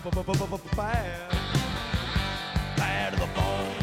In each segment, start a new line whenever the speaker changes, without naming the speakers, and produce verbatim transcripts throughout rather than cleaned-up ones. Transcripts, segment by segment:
Bad. Bad to the bone.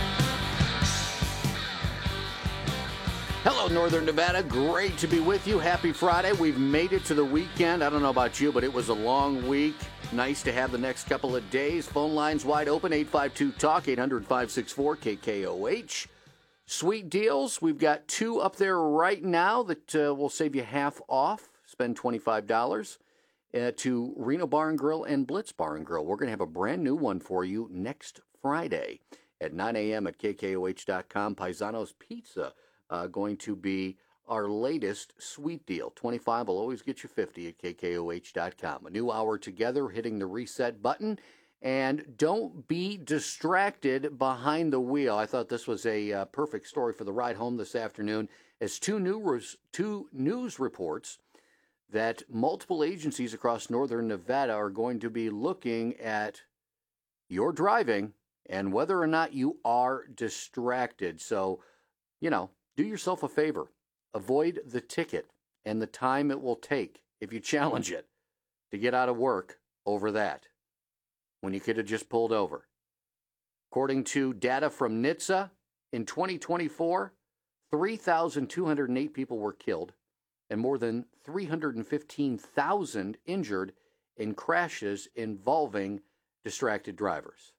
Hello, Northern Nevada. Great to be with you. Happy Friday. We've made it to the weekend. I don't know about you, but it was a long week. Nice to have the next couple of days. Phone lines wide open, eight five two talk, eight hundred, five six four, K K O H. Sweet deals. We've got two up there right now that uh, will save you half off. Spend twenty-five dollars uh, to Reno Bar and Grill and Blitz Bar and Grill. We're going to have a brand new one for you next Friday at nine a.m. at K K O H dot com. Paisano's Pizza uh, going to be our latest sweet deal. twenty-five will always get you fifty at K K O H dot com. A new hour together, hitting the reset button. And don't be distracted behind the wheel. I thought this was a uh, perfect story for the ride home this afternoon, as two, new two news reports that multiple agencies across northern Nevada are going to be looking at your driving and whether or not you are distracted. So, you know, do yourself a favor. Avoid the ticket and the time it will take if you challenge it to get out of work over that, when you could have just pulled over. According to data from N H T S A, in twenty twenty-four, three thousand two hundred eight people were killed and more than three hundred fifteen thousand injured in crashes involving distracted drivers.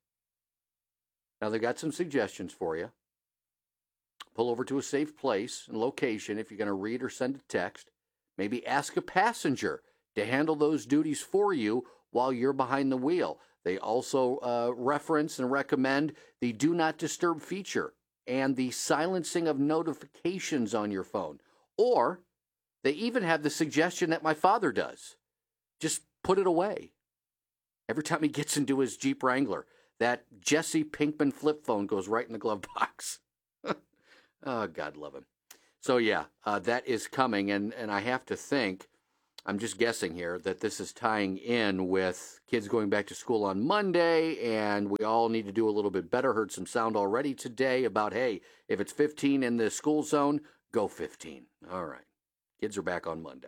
Now, they got some suggestions for you. Pull over to a safe place and location if you're going to read or send a text. Maybe ask a passenger to handle those duties for you while you're behind the wheel. They also uh, reference and recommend the Do Not Disturb feature and the silencing of notifications on your phone. Or they even have the suggestion that my father does. Just put it away. Every time he gets into his Jeep Wrangler, that Jesse Pinkman flip phone goes right in the glove box. Oh, God love him. So, yeah, uh, that is coming. And, and I have to think, I'm just guessing here, that this is tying in with kids going back to school on Monday, and we all need to do a little bit better. Heard some sound already today about, hey, if it's fifteen in the school zone, go fifteen. All right. Kids are back on Monday.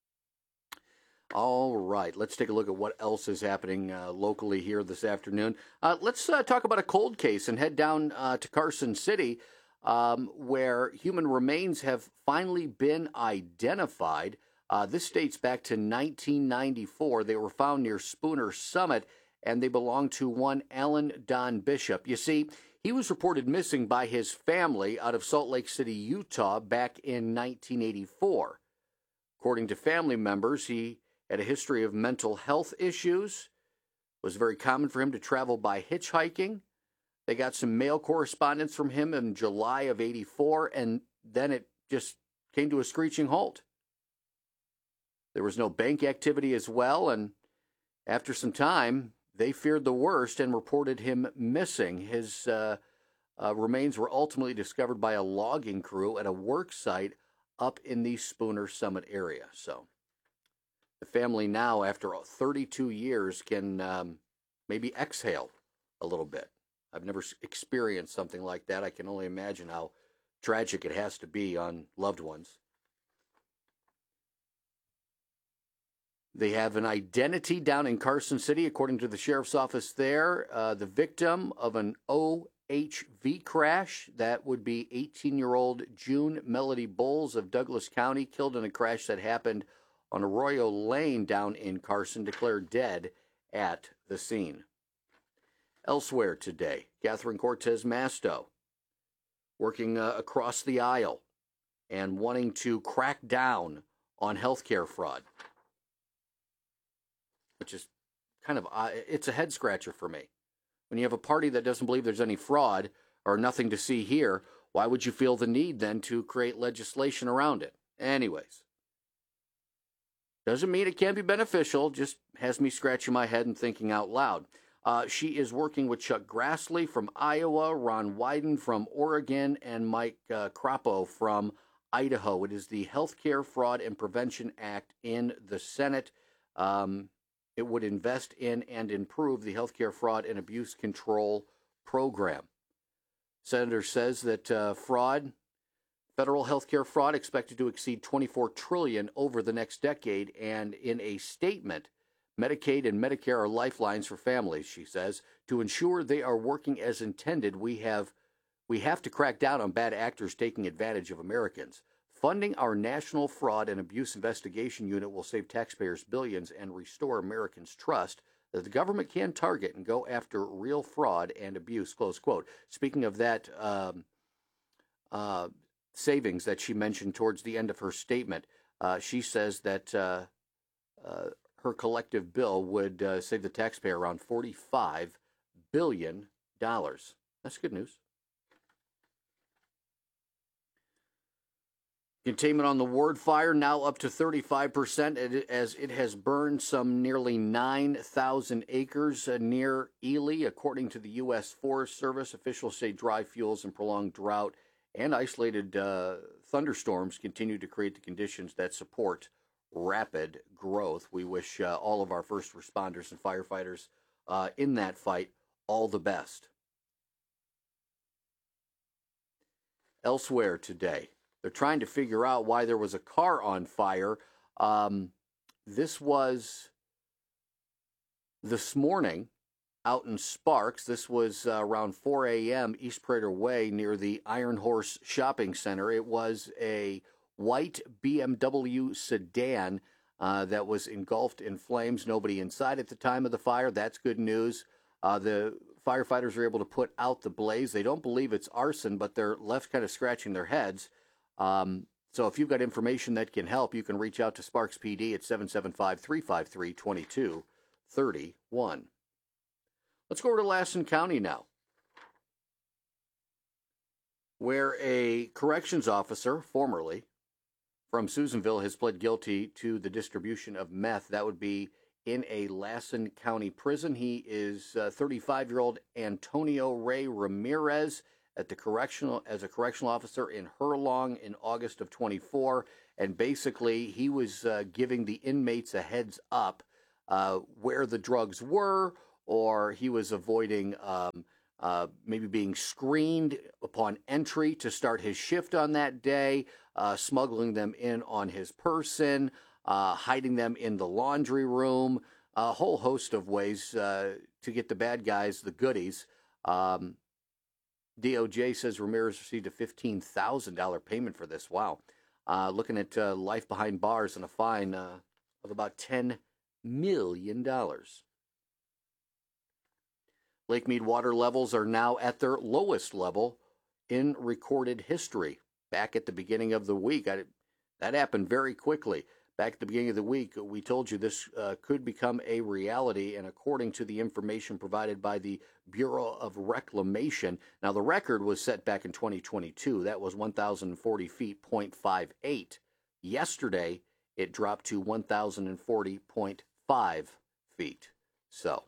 All right. Let's take a look at what else is happening uh, locally here this afternoon. Uh, let's uh, talk about a cold case and head down uh, to Carson City, um, where human remains have finally been identified. Uh, this dates back to nineteen ninety-four. They were found near Spooner Summit, and they belong to one Alan Don Bishop. You see, he was reported missing by his family out of Salt Lake City, Utah, back in nineteen eighty-four. According to family members, he had a history of mental health issues. It was very common for him to travel by hitchhiking. They got some mail correspondence from him in July of eighty-four, and then it just came to a screeching halt. There was no bank activity as well, and after some time, they feared the worst and reported him missing. His uh, uh, remains were ultimately discovered by a logging crew at a work site up in the Spooner Summit area. So the family now, after thirty-two years, can um, maybe exhale a little bit. I've never experienced something like that. I can only imagine how tragic it has to be on loved ones. They have an identity down in Carson City, according to the sheriff's office there. Uh, the victim of an O H V crash, that would be eighteen-year-old June Melody Bowles of Douglas County, killed in a crash that happened on Arroyo Lane down in Carson, declared dead at the scene. Elsewhere today, Catherine Cortez Masto working uh, across the aisle and wanting to crack down on healthcare fraud, which is kind of, uh, it's a head scratcher for me. When you have a party that doesn't believe there's any fraud or nothing to see here, why would you feel the need then to create legislation around it? Anyways, doesn't mean it can't be beneficial, just has me scratching my head and thinking out loud. Uh, she is working with Chuck Grassley from Iowa, Ron Wyden from Oregon, and Mike uh, Crapo from Idaho. It is the Healthcare Fraud and Prevention Act in the Senate. Um, It would invest in and improve the healthcare fraud and abuse control program. Senator says that uh, fraud, federal healthcare fraud, expected to exceed twenty-four trillion dollars over the next decade. And in a statement Medicaid and Medicare are lifelines for families, she says. To ensure they are working as intended, we have we have to crack down on bad actors taking advantage of Americans. Funding our National Fraud and Abuse Investigation Unit will save taxpayers billions and restore Americans' trust that the government can target and go after real fraud and abuse, close quote. Speaking of that um, uh, savings that she mentioned towards the end of her statement, uh, she says that uh, uh, her collective bill would uh, save the taxpayer around forty-five billion dollars. That's good news. Containment on the Ward fire now up to thirty-five percent as it has burned some nearly nine thousand acres near Ely. According to the U S Forest Service, officials say dry fuels and prolonged drought and isolated uh, thunderstorms continue to create the conditions that support rapid growth. We wish uh, all of our first responders and firefighters uh, in that fight all the best. Elsewhere today, they're trying to figure out why there was a car on fire. Um, this was this morning out in Sparks. This was uh, around four a.m. East Prater Way near the Iron Horse Shopping Center. It was a white B M W sedan uh, that was engulfed in flames. Nobody inside at the time of the fire. That's good news. Uh, the firefighters were able to put out the blaze. They don't believe it's arson, but they're left kind of scratching their heads. Um, so if you've got information that can help, you can reach out to Sparks P D at seven seven five, three five three, two two three one. Let's go over to Lassen County now, where a corrections officer, formerly from Susanville, has pled guilty to the distribution of meth. That would be in a Lassen County prison. He is uh, thirty-five-year-old Antonio Ray Ramirez at the correctional as a correctional officer in Herlong in August of twenty-four, and basically he was uh, giving the inmates a heads up uh, where the drugs were, or he was avoiding um, uh, maybe being screened upon entry to start his shift on that day, uh, smuggling them in on his person, uh, hiding them in the laundry room, a whole host of ways uh, to get the bad guys the goodies. Um, D O J says Ramirez received a fifteen thousand dollars payment for this. Wow. Uh, looking at uh, life behind bars and a fine uh, of about ten million dollars. Lake Mead water levels are now at their lowest level in recorded history. Back at the beginning of the week, I, that happened very quickly. Back at the beginning of the week, we told you this uh, could become a reality, and according to the information provided by the Bureau of Reclamation, now the record was set back in twenty twenty-two. That was one thousand forty feet, point five eight. Yesterday, it dropped to one thousand forty point five feet. So,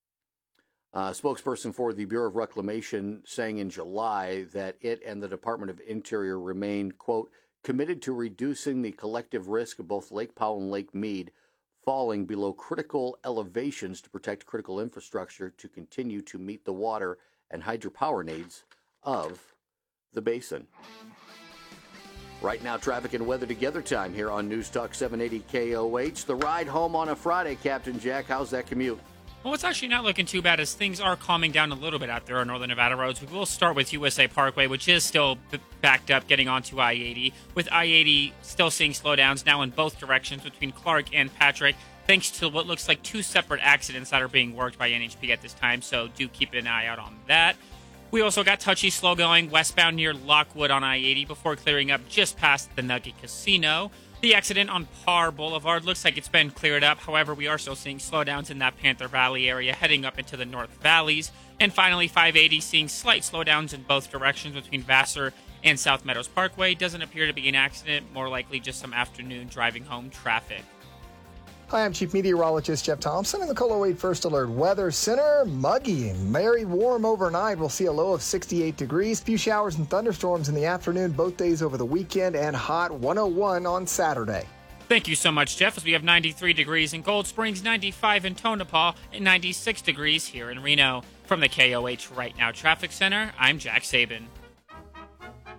Uh, spokesperson for the Bureau of Reclamation saying in July that it and the Department of Interior remain, quote, committed to reducing the collective risk of both Lake Powell and Lake Mead falling below critical elevations to protect critical infrastructure to continue to meet the water and hydropower needs of the basin. Right now, traffic and weather together time here on News Talk seven eighty K O H. The ride home on a Friday, Captain Jack. How's that commute?
Well, it's actually not looking too bad as things are calming down a little bit out there on Northern Nevada roads. We will start with U S A Parkway, which is still b- backed up getting onto I eighty, with I eighty still seeing slowdowns now in both directions between Clark and Patrick, thanks to what looks like two separate accidents that are being worked by N H P at this time, so do keep an eye out on that. We also got touchy slow going westbound near Lockwood on I eighty before clearing up just past the Nugget Casino. The accident on Parr Boulevard looks like it's been cleared up. However, we are still seeing slowdowns in that Panther Valley area heading up into the North Valleys. And finally, five eighty seeing slight slowdowns in both directions between Vassar and South Meadows Parkway. Doesn't appear to be an accident, more likely just some afternoon driving home traffic.
Hi, I'm Chief Meteorologist Jeff Thompson in the KOLO eight First Alert Weather Center. Muggy and very warm overnight. We'll see a low of sixty-eight degrees. Few showers and thunderstorms in the afternoon, both days over the weekend, and hot one oh one on Saturday.
Thank you so much, Jeff, as we have ninety-three degrees in Gold Springs, ninety-five in Tonopah, and ninety-six degrees here in Reno. From the K O H Right Now Traffic Center, I'm Jack Sabin.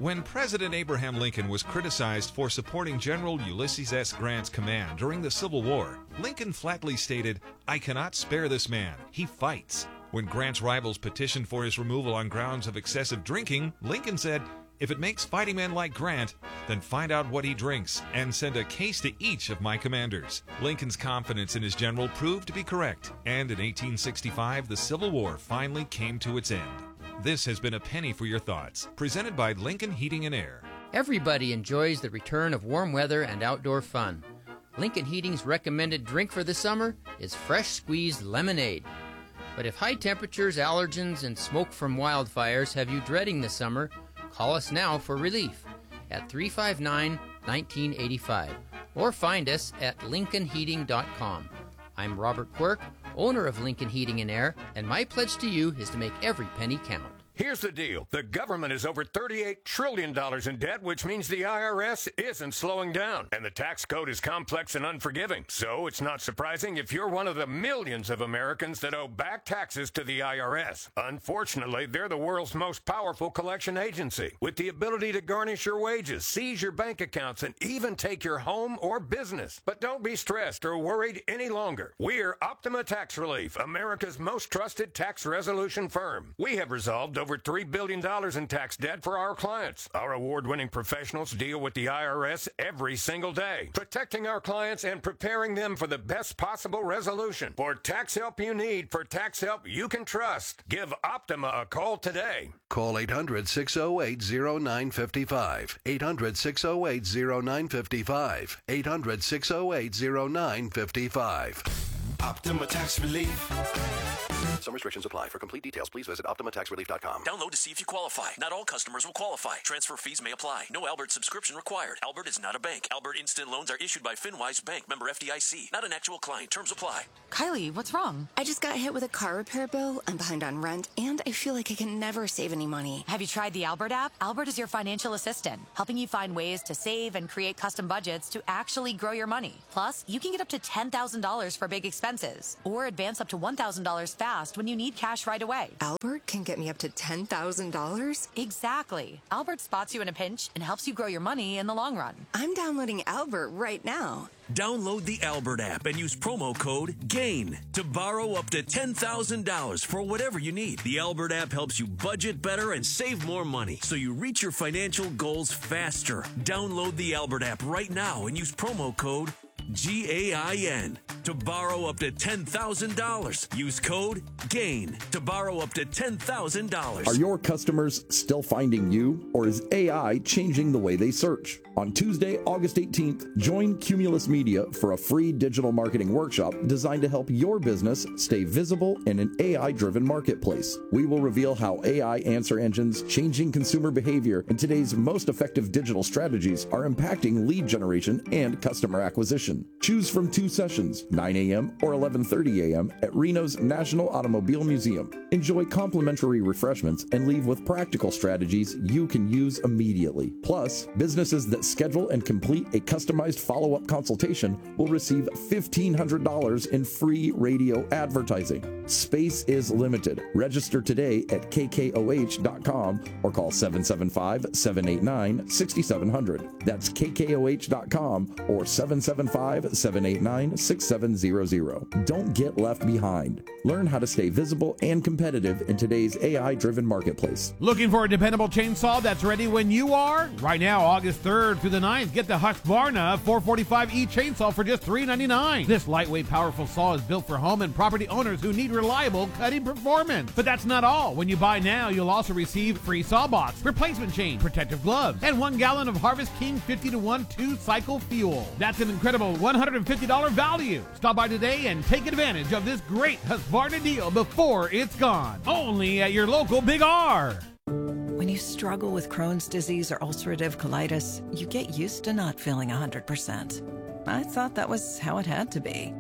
When President Abraham Lincoln was criticized for supporting General Ulysses S. Grant's command during the Civil War, Lincoln flatly stated, "I cannot spare this man. He fights." When Grant's rivals petitioned for his removal on grounds of excessive drinking, Lincoln said, "If it makes fighting men like Grant, then find out what he drinks and send a case to each of my commanders." Lincoln's confidence in his general proved to be correct, and in eighteen sixty-five, the Civil War finally came to its end. This has been A Penny for Your Thoughts, presented by Lincoln Heating and Air.
Everybody enjoys the return of warm weather and outdoor fun. Lincoln Heating's recommended drink for the summer is fresh squeezed lemonade. But if high temperatures, allergens, and smoke from wildfires have you dreading the summer, call us now for relief at three five nine, one nine eight five or find us at lincoln heating dot com. I'm Robert Quirk, owner of Lincoln Heating and Air, and my pledge to you is to make every penny count.
Here's the deal. The government is over thirty-eight trillion dollars in debt, which means the I R S isn't slowing down. And the tax code is complex and unforgiving. So it's not surprising if you're one of the millions of Americans that owe back taxes to the I R S. Unfortunately, they're the world's most powerful collection agency, with the ability to garnish your wages, seize your bank accounts, and even take your home or business. But don't be stressed or worried any longer. We're Optima Tax Relief, America's most trusted tax resolution firm. We have resolved over three billion dollars in tax debt for our clients. Our award-winning professionals deal with the I R S every single day, protecting our clients and preparing them for the best possible resolution. For tax help you need, for tax help you can trust, give Optima a call today.
Call eight hundred, six oh eight, oh nine five five. eight hundred, six oh eight, oh nine five five. eight hundred, six oh eight, oh nine five five.
Optima Tax Relief.
Some restrictions apply. For complete details, please visit optima tax relief dot com.
Download to see if you qualify. Not all customers will qualify. Transfer fees may apply. No Albert subscription required. Albert is not a bank. Albert Instant Loans are issued by FinWise Bank, member F D I C. Not an actual client. Terms apply.
Kylie, what's wrong? I just got hit with a car repair bill. I'm behind on rent, and I feel like I can never save any money.
Have you tried the Albert app? Albert is your financial assistant, helping you find ways to save and create custom budgets to actually grow your money. Plus, you can get up to ten thousand dollars for big expenses, or advance up to one thousand dollars fast when you need cash right away.
Albert can get me up to ten thousand dollars?
Exactly. Albert spots you in a pinch and helps you grow your money in the long run.
I'm downloading Albert right now.
Download the Albert app and use promo code GAIN to borrow up to ten thousand dollars for whatever you need. The Albert app helps you budget better and save more money, so you reach your financial goals faster. Download the Albert app right now and use promo code G A I N to borrow up to ten thousand dollars. Use code GAIN to borrow up to ten thousand dollars.
Are your customers still finding you, or is A I changing the way they search? On Tuesday, August eighteenth, join Cumulus Media for a free digital marketing workshop designed to help your business stay visible in an A I-driven marketplace. We will reveal how A I answer engines, changing consumer behavior, and today's most effective digital strategies are impacting lead generation and customer acquisition. Choose from two sessions, nine a.m. or eleven thirty a.m. at Reno's National Automobile Museum. Enjoy complimentary refreshments and leave with practical strategies you can use immediately. Plus, businesses that schedule and complete a customized follow-up consultation will receive fifteen hundred dollars in free radio advertising. Space is limited. Register today at k k o h dot com or call seven seven five, seven eight nine, six seven zero zero. That's k k o h dot com or seven seven five, seven eight nine, six seven zero zero. Don't get left behind. Learn how to stay visible and competitive in today's A I-driven marketplace.
Looking for a dependable chainsaw that's ready when you are? Right now, August third through the ninth, get the Husqvarna four forty-five E chainsaw for just three ninety-nine. This lightweight, powerful saw is built for home and property owners who need reliable cutting performance. But that's not all. When you buy now, you'll also receive free saw box, replacement chain, protective gloves, and one gallon of Harvest King fifty to one two-cycle fuel. That's an incredible one hundred fifty dollars value. Stop by today and take advantage of this great Husqvarna deal before it's gone. Only at your local Big R.
When you struggle with Crohn's disease or ulcerative colitis, you get used to not feeling one hundred percent. I thought that was how it had to be.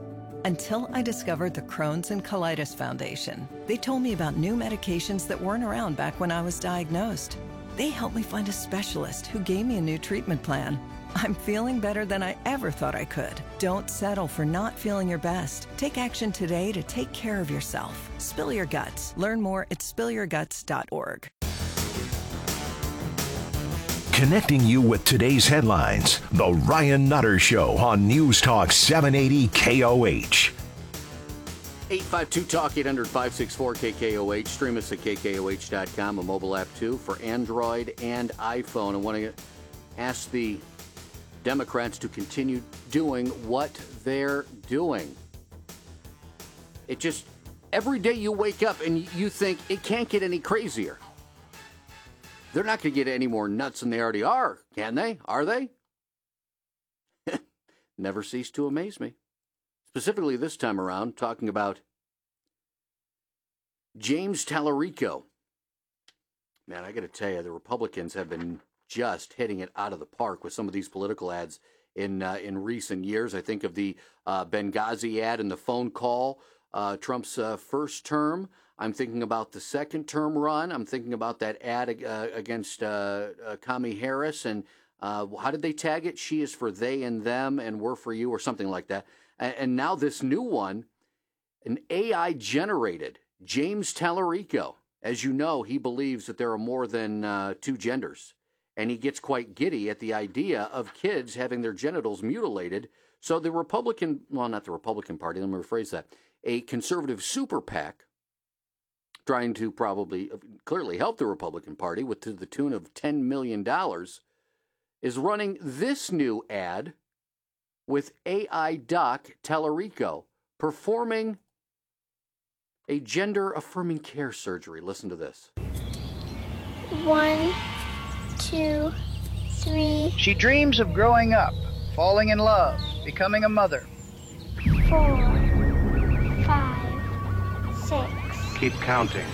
Until I discovered the Crohn's and Colitis Foundation. They told me about new medications that weren't around back when I was diagnosed. They helped me find a specialist who gave me a new treatment plan. I'm feeling better than I ever thought I could. Don't settle for not feeling your best. Take action today to take care of yourself. Spill your guts. Learn more at spill your guts dot org.
Connecting you with today's headlines. The Ryan Nutter Show on News Talk seven eighty K O H.
eight five two talk, eight hundred, five six four, K K O H. Stream us at K K O H dot com, a mobile app too for Android and iPhone. I want to ask the Democrats to continue doing what they're doing. It just, every day you wake up and you think it can't get any crazier. They're not going to get any more nuts than they already are, can they? Are they? Never cease to amaze me. Specifically this time around, talking about James Tallarico. Man, I got to tell you, the Republicans have been just hitting it out of the park with some of these political ads in uh, in recent years. I think of the uh, Benghazi ad and the phone call, uh, Trump's uh, first term. I'm thinking about the second term run. I'm thinking about that ad uh, against uh, uh, Kamala Harris. And uh, how did they tag it? She is for they and them, and we're for you, or something like that. And, and now this new one, an A I-generated James Tallarico. As you know, he believes that there are more than uh, two genders. And he gets quite giddy at the idea of kids having their genitals mutilated. So the Republican, well, not the Republican Party, let me rephrase that, a conservative super PAC, trying to probably clearly help the Republican Party with to the tune of ten million dollars, is running this new ad with A I doc Tallarico performing a gender-affirming care surgery. Listen to this.
One, two, three.
She dreams of growing up, falling in love, becoming a mother.
Four, five, six.
Keep counting.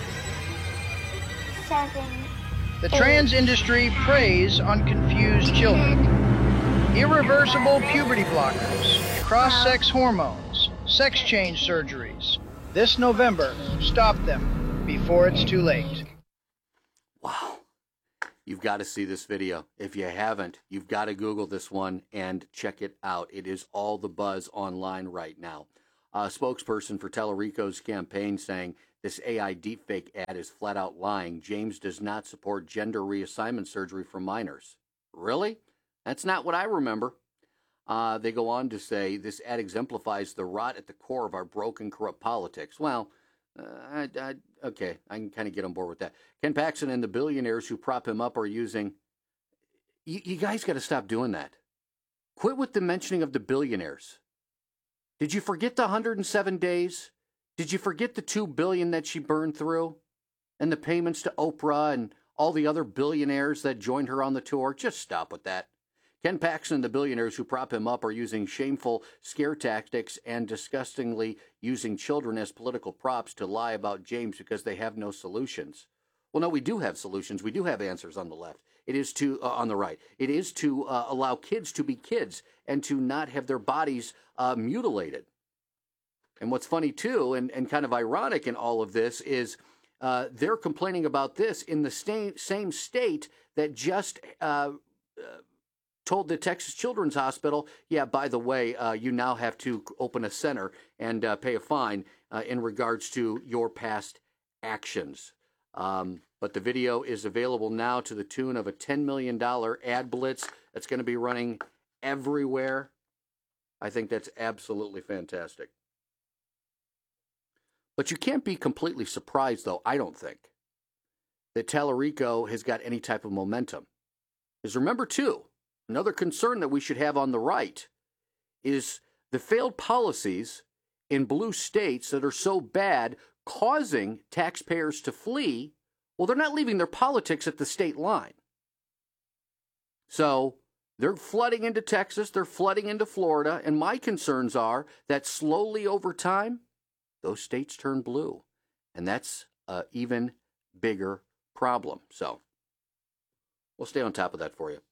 Seven.
The trans industry preys on confused children. Irreversible puberty blockers, cross-sex hormones, sex change surgeries. This November, stop them before it's too late.
Wow. You've got to see this video. If you haven't, you've got to Google this one and check it out. It is all the buzz online right now. A spokesperson for Tallarico's campaign saying this A I deepfake ad is flat out lying. James does not support gender reassignment surgery for minors. Really? That's not what I remember. Uh, they go on to say this ad exemplifies the rot at the core of our broken, corrupt politics. Well, uh, I, I, okay, I can kind of get on board with that. Ken Paxton and the billionaires who prop him up are using... You, you guys got to stop doing that. Quit with the mentioning of the billionaires. Did you forget the one hundred seven days? Did you forget the two billion dollars that she burned through? And the payments to Oprah and all the other billionaires that joined her on the tour? Just stop with that. Ken Paxton and the billionaires who prop him up are using shameful scare tactics and disgustingly using children as political props to lie about James because they have no solutions. Well, no, we do have solutions. We do have answers on the left. It is to, uh, on the right, it is to uh, allow kids to be kids and to not have their bodies uh, mutilated. And what's funny, too, and, and kind of ironic in all of this is uh, they're complaining about this in the sta- same state that just uh, uh, told the Texas Children's Hospital, yeah, by the way, uh, you now have to open a center and uh, pay a fine uh, in regards to your past actions. Um, but the video is available now to the tune of a ten million dollars ad blitz that's going to be running everywhere. I think that's absolutely fantastic. But you can't be completely surprised, though, I don't think, that Tallarico has got any type of momentum. Because remember, too, another concern that we should have on the right is the failed policies in blue states that are so bad, causing taxpayers to flee. Well, they're not leaving their politics at the state line. So they're flooding into Texas, they're flooding into Florida, and my concerns are that slowly over time, those states turn blue. And that's an even bigger problem. So we'll stay on top of that for you.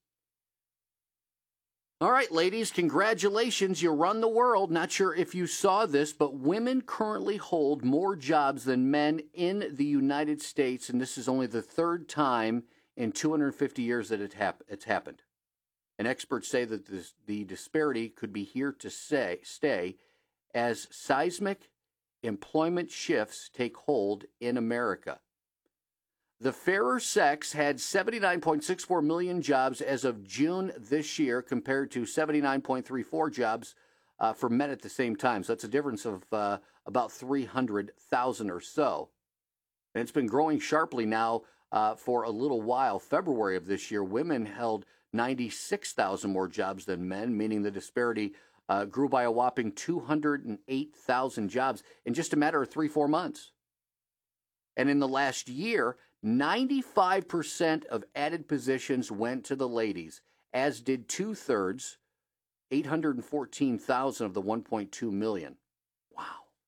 All right, ladies, congratulations. You run the world. Not sure if you saw this, but women currently hold more jobs than men in the United States, and this is only the third time in two hundred fifty years that it hap- it's happened. And experts say that this, the disparity could be here to say, stay as seismic employment shifts take hold in America. The fairer sex had seventy-nine point six four million jobs as of June this year compared to seventy-nine point three four jobs uh, for men at the same time. So that's a difference of uh, about three hundred thousand or so. And it's been growing sharply now uh, for a little while. February of this year, women held ninety-six thousand more jobs than men, meaning the disparity uh, grew by a whopping two hundred eight thousand jobs in just a matter of three, four months. And in the last year, ninety-five percent of added positions went to the ladies, as did two-thirds, eight hundred fourteen thousand of the one point two million. Wow.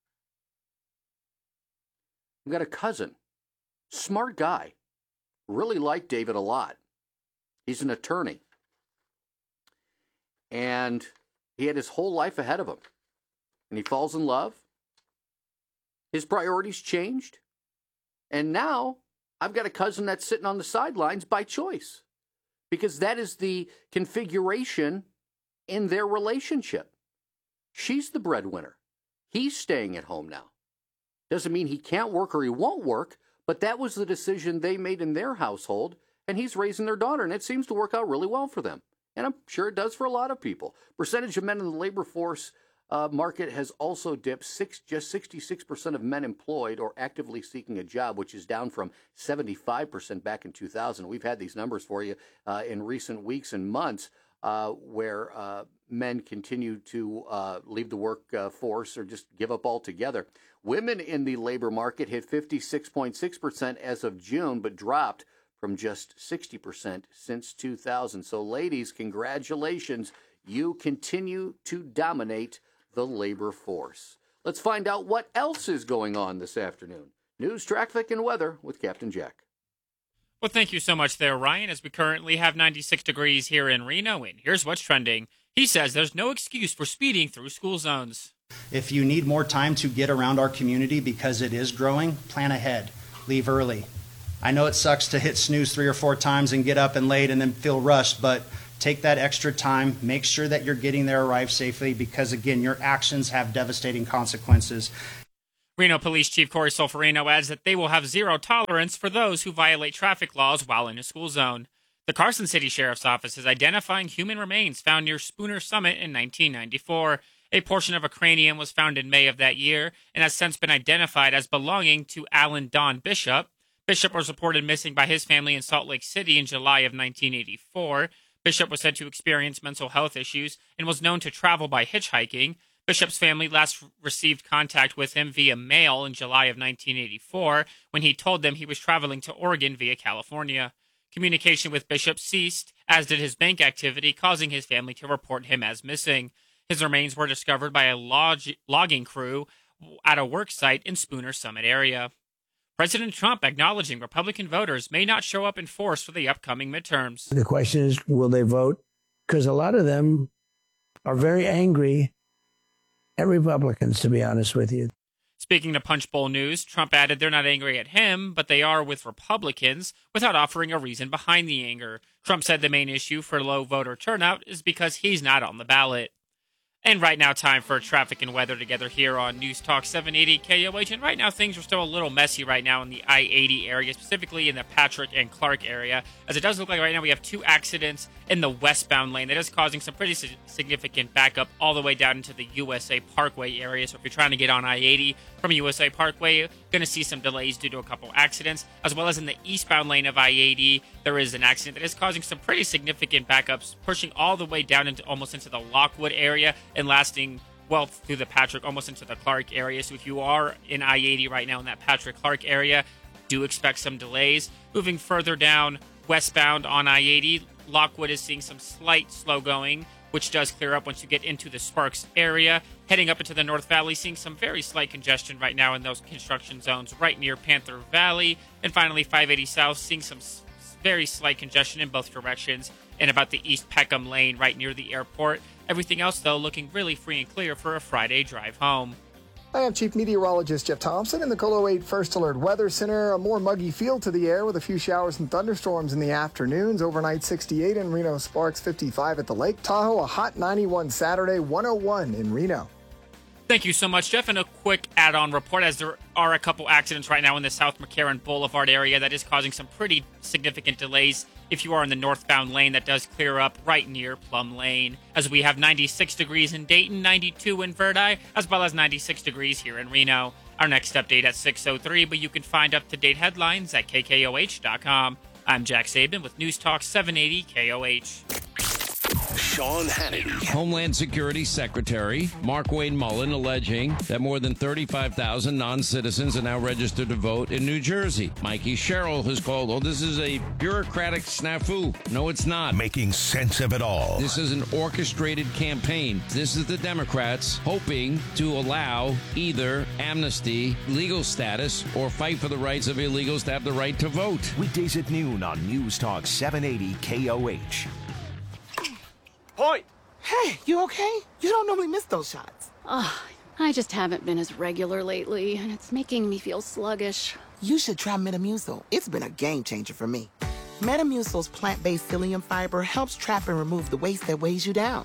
I've got a cousin, smart guy, really liked David a lot. He's an attorney. And he had his whole life ahead of him. And he falls in love. His priorities changed. And now I've got a cousin that's sitting on the sidelines by choice. Because that is the configuration in their relationship. She's the breadwinner. He's staying at home now. Doesn't mean he can't work or he won't work, but that was the decision they made in their household, and he's raising their daughter, and it seems to work out really well for them. And I'm sure it does for a lot of people. Percentage of men in the labor force uh, market has also dipped. Six, just sixty-six percent of men employed or actively seeking a job, which is down from seventy-five percent back in two thousand. We've had these numbers for you uh, in recent weeks and months uh, where uh, men continue to uh, leave the workforce uh, or just give up altogether. Women in the labor market hit fifty-six point six percent as of June, but dropped from just sixty percent since two thousand. So, ladies, congratulations. You continue to dominate the labor force. Let's find out what else is going on this afternoon. News, traffic, and weather with Captain Jack.
Well, thank you so much there, Ryan, as we currently have ninety-six degrees here in Reno, and here's what's trending. He says there's no excuse for speeding through school zones.
If you need more time to get around our community because it is growing, plan ahead. Leave early. I know it sucks to hit snooze three or four times and get up and late and then feel rushed, but take that extra time. Make sure that you're getting there, arrive safely, because, again, your actions have devastating consequences.
Reno Police Chief Corey Solferino adds that they will have zero tolerance for those who violate traffic laws while in a school zone. The Carson City Sheriff's Office is identifying human remains found near Spooner Summit in nineteen ninety-four. A portion of a cranium was found in May of that year and has since been identified as belonging to Alan Don Bishop. Bishop was reported missing by his family in Salt Lake City in July of nineteen eighty-four. Bishop was said to experience mental health issues and was known to travel by hitchhiking. Bishop's family last received contact with him via mail in July of nineteen eighty-four when he told them he was traveling to Oregon via California. Communication with Bishop ceased, as did his bank activity, causing his family to report him as missing. His remains were discovered by a log- logging crew at a work site in Spooner Summit area. President Trump acknowledging Republican voters may not show up in force for the upcoming midterms.
The question is, will they vote? Because a lot of them are very angry at Republicans, to be honest with you.
Speaking to Punchbowl News, Trump added they're not angry at him, but they are with Republicans, without offering a reason behind the anger. Trump said the main issue for low voter turnout is because he's not on the ballot. And right now, time for traffic and weather together here on News Talk seven eighty K O H. And right now, things are still a little messy right now in the I eighty area, specifically in the Patrick and Clark area, as it does look like right now we have two accidents in the westbound lane that is causing some pretty significant backup all the way down into the U S A Parkway area. So if you're trying to get on I eighty from U S A Parkway, you're going to see some delays due to a couple accidents, as well as in the eastbound lane of I eighty, there is an accident that is causing some pretty significant backups, pushing all the way down into almost into the Lockwood area and lasting well through the Patrick, almost into the Clark area. So if you are in I eighty right now in that Patrick-Clark area, do expect some delays. Moving further down westbound on I eighty, Lockwood is seeing some slight slow going, which does clear up once you get into the Sparks area. Heading up into the North Valley, seeing some very slight congestion right now in those construction zones right near Panther Valley. And finally, five eighty South, seeing some very slight congestion in both directions and about the East Peckham Lane right near the airport. Everything else, though, looking really free and clear for a Friday drive home.
I am Chief Meteorologist Jeff Thompson in the Colo eight First Alert Weather Center. A more muggy feel to the air with a few showers and thunderstorms in the afternoons. Overnight sixty-eight in Reno, Sparks fifty-five at the lake. Tahoe, a hot ninety-one Saturday, one oh one in Reno.
Thank you so much, Jeff. And a quick add-on report, as there are a couple accidents right now in the South McCarran Boulevard area that is causing some pretty significant delays. If you are in the northbound lane, that does clear up right near Plum Lane, as we have ninety-six degrees in Dayton, ninety-two in Verdi, as well as ninety-six degrees here in Reno. Our next update at six oh three, but you can find up-to-date headlines at K K O H dot com. I'm Jack Saban with News Talk seven eighty K O H.
Sean Hannity.
Homeland Security Secretary Mark Wayne Mullen alleging that more than thirty-five thousand non-citizens are now registered to vote in New Jersey. Mikey Sherrill has called, oh, this is a bureaucratic snafu. No, it's not.
Making sense of it all.
This is an orchestrated campaign. This is the Democrats hoping to allow either amnesty, legal status, or fight for the rights of illegals to have the right to vote.
Weekdays at noon on News Talk seven eighty K O H.
Point. Hey, you okay? You don't normally miss those shots.
Ugh, I just haven't been as regular lately, and it's making me feel sluggish.
You should try Metamucil. It's been a game changer for me. Metamucil's plant-based psyllium fiber helps trap and remove the waste that weighs you down.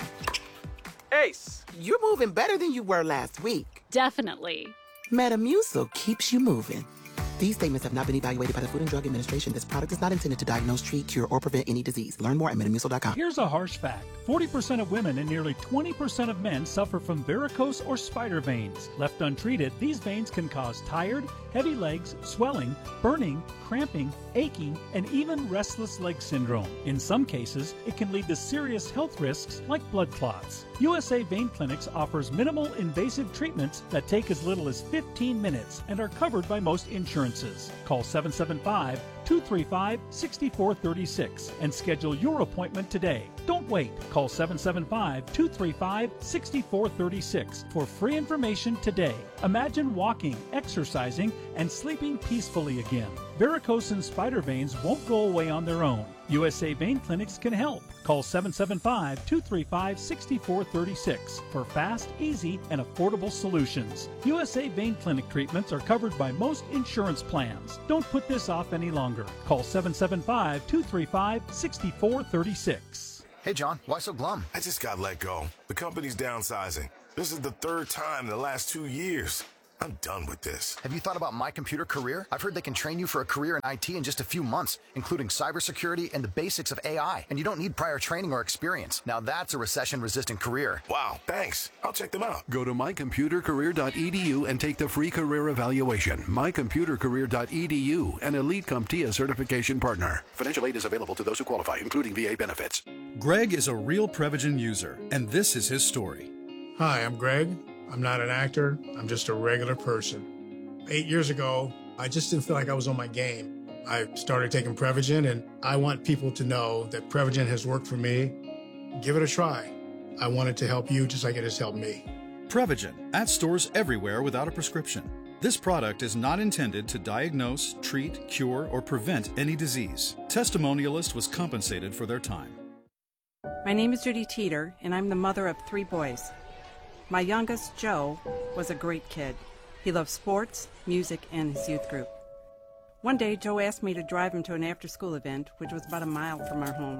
Ace, you're moving better than you were last week.
Definitely.
Metamucil keeps you moving. These statements have not been evaluated by the Food and Drug Administration. This product is not intended to diagnose, treat, cure, or prevent any disease. Learn more at metamucil dot com.
Here's a harsh fact. forty percent of women and nearly twenty percent of men suffer from varicose or spider veins. Left untreated, these veins can cause tired, heavy legs, swelling, burning, cramping, aching, and even restless leg syndrome. In some cases, it can lead to serious health risks like blood clots. U S A Vein Clinics offers minimal invasive treatments that take as little as fifteen minutes and are covered by most insurances. Call seven seven five, two three five, six four three six and schedule your appointment today. Don't wait. Call seven seven five, two three five, six four three six for free information today. Imagine walking, exercising, and sleeping peacefully again. Varicose and spider veins won't go away on their own. U S A Vein Clinics can help. Call seven seven five, two three five, six four three six for fast, easy, and affordable solutions. U S A Vein Clinic treatments are covered by most insurance plans. Don't put this off any longer. Call seven seven five, two three five, six four three six.
Hey, John, why so glum? I just got let go. The company's downsizing. This is the third time in the last two years. I'm done with this.
Have you thought about My Computer Career? I've heard they can train you for a career in I T in just a few months, including cybersecurity and the basics of A I. And you don't need prior training or experience. Now that's a recession-resistant career.
Wow, thanks. I'll check them out.
Go to my computer career dot e d u and take the free career evaluation. my computer career dot e d u, an Elite CompTIA certification partner. Financial aid is available to those who qualify, including V A benefits.
Greg is a real Prevagen user, and this is his story.
Hi, I'm Greg. I'm not an actor. I'm just a regular person. Eight years ago, I just didn't feel like I was on my game. I started taking Prevagen, and I want people to know that Prevagen has worked for me. Give it a try. I want it to help you just like it has helped me.
Prevagen, at stores everywhere without a prescription. This product is not intended to diagnose, treat, cure, or prevent any disease. Testimonialist was compensated for their time.
My name is Judy Teeter, and I'm the mother of three boys. My youngest, Joe, was a great kid. He loved sports, music, and his youth group. One day, Joe asked me to drive him to an after-school event, which was about a mile from our home.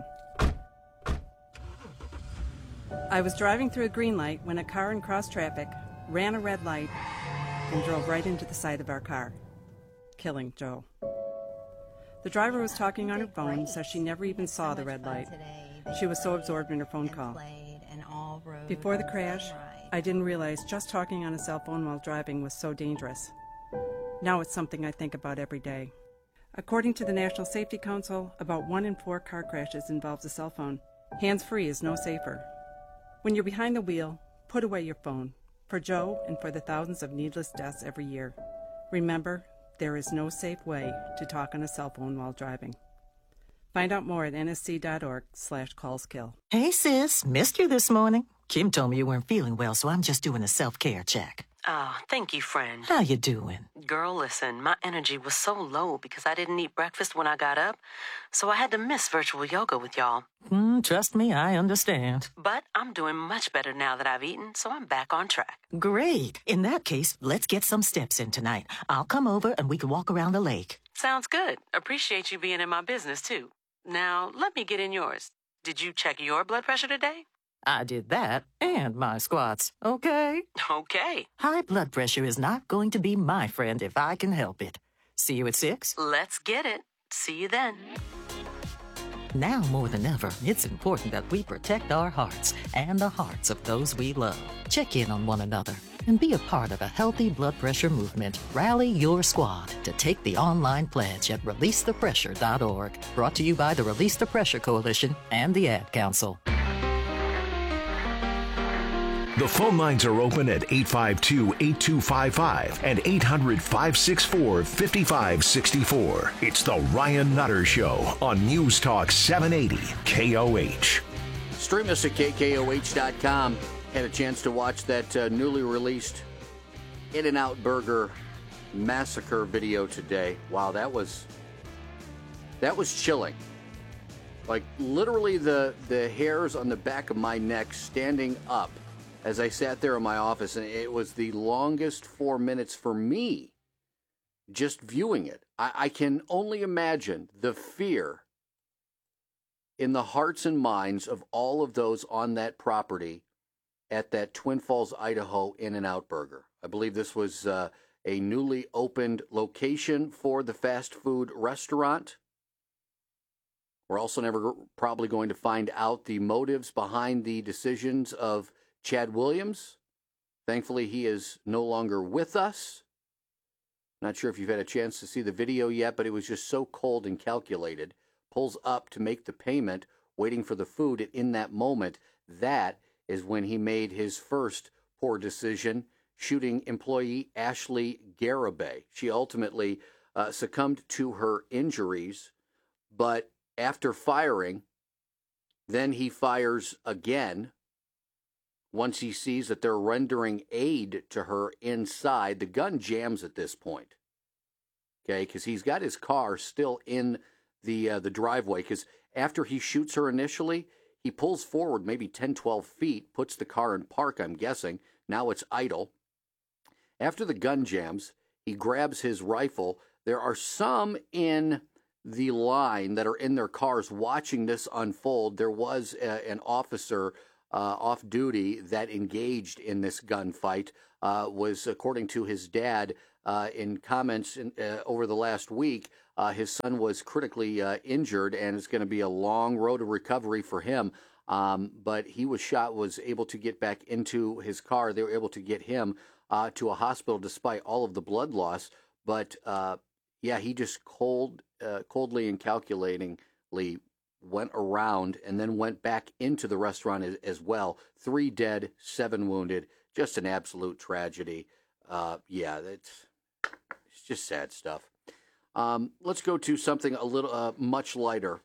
I was driving through a green light when a car in cross traffic ran a red light and drove right into the side of our car, killing Joe. The driver was talking on her phone, so she never even saw the red light. She was so absorbed in her phone call. Before the crash, I didn't realize just talking on a cell phone while driving was so dangerous. Now it's something I think about every day. According to the National Safety Council, about one in four car crashes involves a cell phone. Hands-free is no safer. When you're behind the wheel, put away your phone. For Joe and for the thousands of needless deaths every year. Remember, there is no safe way to talk on a cell phone while driving. Find out more at N S C dot org slash calls kill.
Hey, sis. Missed you this morning. Kim told me you weren't feeling well, so I'm just doing a self-care check.
Oh, thank you, friend.
How you doing?
Girl, listen, my energy was so low because I didn't eat breakfast when I got up, so I had to miss virtual yoga with y'all.
Mm, trust me, I understand.
But I'm doing much better now that I've eaten, so I'm back on track.
Great. In that case, let's get some steps in tonight. I'll come over and we can walk around the lake.
Sounds good. Appreciate you being in my business, too. Now, let me get in yours. Did you check your blood pressure today?
I did that and my squats, okay?
Okay.
High blood pressure is not going to be my friend if I can help it. See you at six?
Let's get it. See you then.
Now more than ever, it's important that we protect our hearts and the hearts of those we love. Check in on one another and be a part of a healthy blood pressure movement. Rally your squad to take the online pledge at release the pressure dot org. Brought to you by the Release the Pressure Coalition and the Ad Council.
The phone lines are open at eight five two, eight two five five and eight hundred, five six four, five five six four. It's the Ryan Nutter Show on News Talk seven eighty K O H.
Stream us at K K O H dot com. Had a chance to watch that uh, newly released In-N-Out Burger massacre video today. Wow, that was that was chilling. Like literally the the hairs on the back of my neck standing up as I sat there in my office, and it was the longest four minutes for me just viewing it. I, I can only imagine the fear in the hearts and minds of all of those on that property at that Twin Falls, Idaho In-N-Out Burger. I believe this was uh, a newly opened location for the fast food restaurant. We're also never probably going to find out the motives behind the decisions of Chad Williams. Thankfully, he is no longer with us. Not sure if you've had a chance to see the video yet, but it was just so cold and calculated. Pulls up to make the payment, waiting for the food. And in that moment, that is when he made his first poor decision, shooting employee Ashley Garibay. She ultimately uh, succumbed to her injuries, but after firing, then he fires again. Once he sees that they're rendering aid to her inside, the gun jams at this point. Okay, because he's got his car still in the uh, the driveway. Because after he shoots her initially, he pulls forward maybe ten, twelve feet, puts the car in park, I'm guessing. Now it's idle. After the gun jams, he grabs his rifle. There are some in the line that are in their cars watching this unfold. There was a, an officer Uh, off duty that engaged in this gunfight, uh, was, according to his dad, uh, in comments in, uh, over the last week, uh, his son was critically uh, injured, and it's going to be a long road to recovery for him. Um, but he was shot, was able to get back into his car. They were able to get him uh, to a hospital despite all of the blood loss. But uh, yeah, he just cold, uh, coldly and calculatingly went around and then went back into the restaurant as, as well. Three dead, seven wounded. Just an absolute tragedy. Uh, yeah, it's, it's just sad stuff. Um, let's go to something a little uh, much lighter.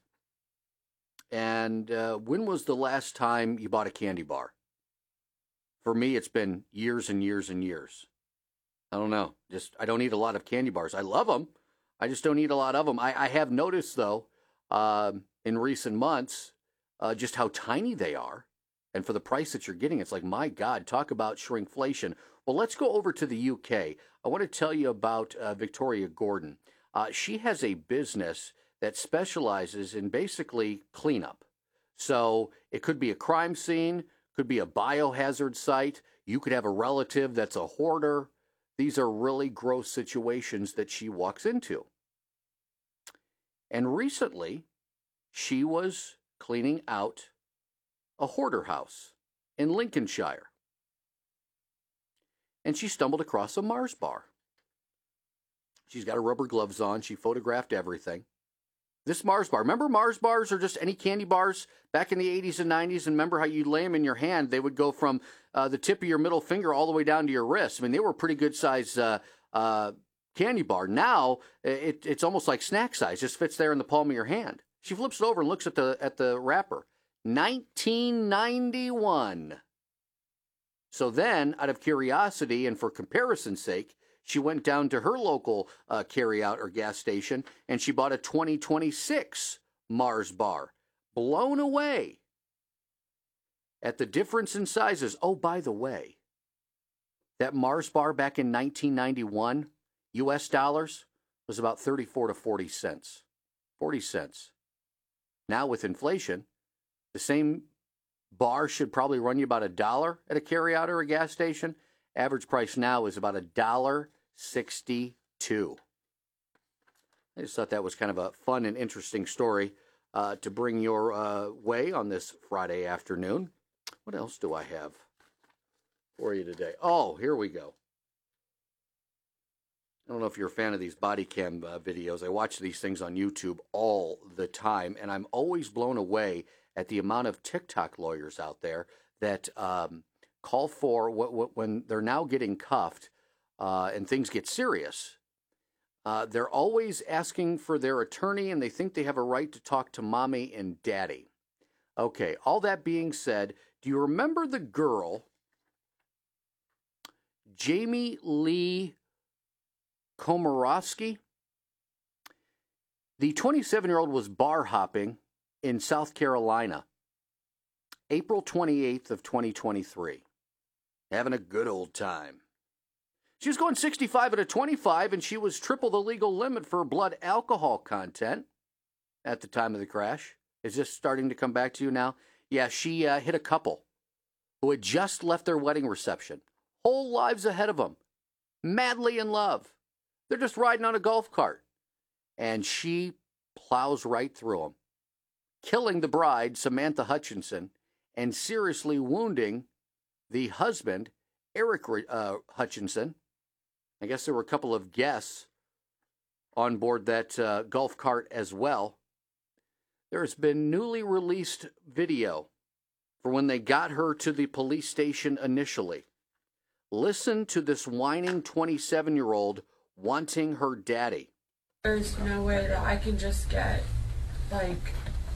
And uh, when was the last time you bought a candy bar? For me, it's been years and years and years. I don't know. Just I don't eat a lot of candy bars. I love them. I just don't eat a lot of them. I, I have noticed, though, um, in recent months, uh, just how tiny they are. And for the price that you're getting, it's like, my God, talk about shrinkflation. Well, let's go over to the U K. I want to tell you about uh, Victoria Gordon. Uh, she has a business that specializes in basically cleanup. So it could be a crime scene, could be a biohazard site. You could have a relative that's a hoarder. These are really gross situations that she walks into. And recently, she was cleaning out a hoarder house in Lincolnshire. And she stumbled across a Mars bar. She's got her rubber gloves on. She photographed everything. This Mars bar, remember Mars bars or just any candy bars back in the eighties and nineties? And remember how you lay them in your hand? They would go from uh, the tip of your middle finger all the way down to your wrist. I mean, they were a pretty good size uh, uh, candy bar. Now, it, it's almost like snack size. Just fits there in the palm of your hand. She flips it over and looks at the at the wrapper. nineteen ninety-one. So then, out of curiosity and for comparison's sake, she went down to her local uh, carryout or gas station, and she bought a twenty twenty-six Mars bar. Blown away at the difference in sizes. Oh, by the way, that Mars bar back in nineteen ninety-one, U S dollars, was about thirty-four to forty cents. forty cents. Now with inflation, the same bar should probably run you about a dollar at a carryout or a gas station. Average price now is about a dollar sixty-two. I just thought that was kind of a fun and interesting story uh, to bring your uh, way on this Friday afternoon. What else do I have for you today? Oh, here we go. I don't know if you're a fan of these body cam uh, videos. I watch these things on YouTube all the time, and I'm always blown away at the amount of TikTok lawyers out there that um, call for, what, what, when they're now getting cuffed uh, and things get serious, uh, they're always asking for their attorney, and they think they have a right to talk to mommy and daddy. Okay, all that being said, do you remember the girl, Jamie Lee Komorowski? The twenty-seven-year-old was bar hopping in South Carolina, April twenty-eighth of twenty twenty-three, having a good old time. She was going sixty-five at a twenty-five, and she was triple the legal limit for blood alcohol content at the time of the crash. Is this starting to come back to you now? Yeah, she uh, hit a couple who had just left their wedding reception, whole lives ahead of them, madly in love. They're just riding on a golf cart, and she plows right through them, killing the bride, Samantha Hutchinson, and seriously wounding the husband, Eric uh, Hutchinson. I guess there were a couple of guests on board that uh, golf cart as well. There's been newly released video for when they got her to the police station initially. Listen to this whining twenty-seven-year-old wanting her daddy.
There's no way that I can just get, like...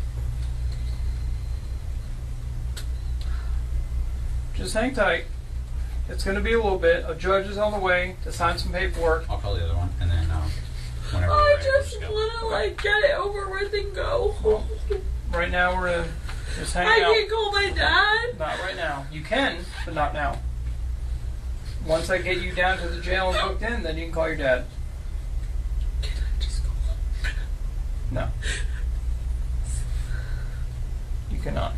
Just hang tight. It's going to be a little bit. A judge is on the way to sign some paperwork.
I'll call the other one, and then um, whenever
I
we're ready,
just
we'll
want to, like, get it over with and go.
Well, right now, we're going to just hang
I
out.
can't call my dad.
Not right now. You can, but not now. Once I get you down to the jail and booked in, then you can call your dad.
Can I just go home?
No. You cannot.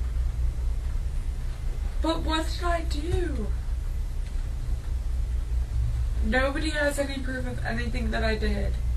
But what did I do? Nobody has any proof of anything that I did.